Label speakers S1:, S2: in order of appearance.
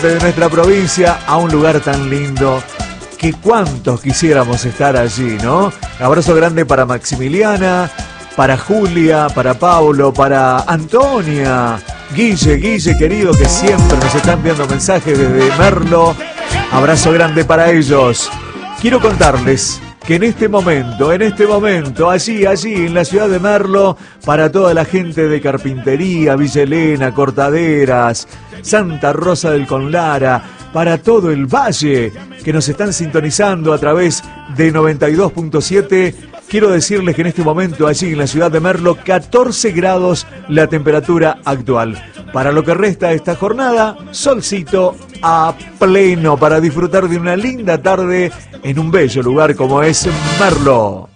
S1: de nuestra provincia a un lugar tan lindo que cuántos quisiéramos estar allí, ¿no? Abrazo grande para Maximiliana, para Julia, para Paulo, para Antonia, Guille querido, que siempre nos están enviando mensajes desde Merlo. Abrazo grande para ellos. Quiero contarles que en este momento, allí en la ciudad de Merlo, para toda la gente de Carpintería, Villa Elena, Cortaderas, Santa Rosa del Conlara, para todo el valle que nos están sintonizando a través de 92.7, quiero decirles que en este momento allí en la ciudad de Merlo, 14 grados la temperatura actual. Para lo que resta de esta jornada, solcito a pleno para disfrutar de una linda tarde en un bello lugar como es Merlo.